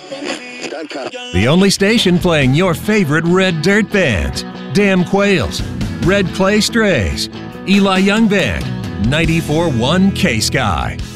The only station playing your favorite red dirt bands. Damn Quails, Red Clay Strays, Eli Young Band, 94.1 K-Sky.